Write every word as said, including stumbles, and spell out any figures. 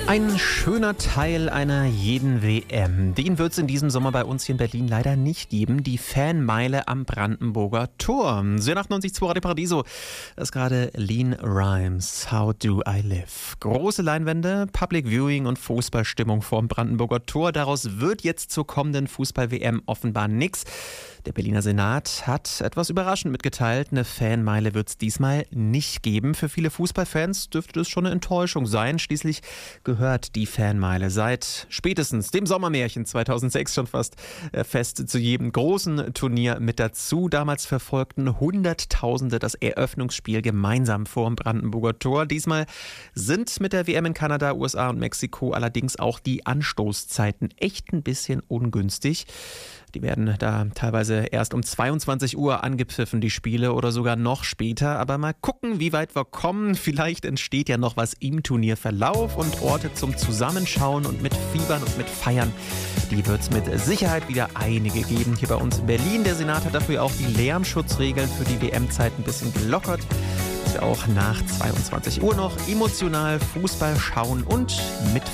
Ein schöner Teil einer jeden W M. Den wird es in diesem Sommer bei uns hier in Berlin leider nicht geben. Die Fanmeile am Brandenburger Tor. Sie achtundneunzig Komma zwei Radio Paradiso. Das ist gerade Lean Rhymes. How do I live? Große Leinwände, Public Viewing und Fußballstimmung vorm Brandenburger Tor. Daraus wird jetzt zur kommenden Fußball-W M offenbar nichts. Der Berliner Senat hat etwas überraschend mitgeteilt. Eine Fanmeile wird es diesmal nicht geben. Für viele Fußballfans dürfte das schon eine Enttäuschung sein. Schließlich gehört die Fanmeile seit spätestens dem Sommermärchen zweitausendsechs schon fast fest zu jedem großen Turnier mit dazu. Damals verfolgten Hunderttausende das Eröffnungsspiel gemeinsam vor dem Brandenburger Tor. Diesmal sind mit der W M in Kanada, U S A und Mexiko allerdings auch die Anstoßzeiten echt ein bisschen ungünstig. Die werden da teilweise erst um zweiundzwanzig Uhr angepfiffen, die Spiele, oder sogar noch später. Aber mal gucken, wie weit wir kommen. Vielleicht entsteht ja noch was im Turnierverlauf und Orte zum Zusammenschauen und mit Fiebern und mit Feiern. Die wird es mit Sicherheit wieder einige geben hier bei uns in Berlin. Der Senat hat dafür auch die Lärmschutzregeln für die W M-Zeit ein bisschen gelockert, dass wir auch nach zweiundzwanzig Uhr noch emotional Fußball schauen und mit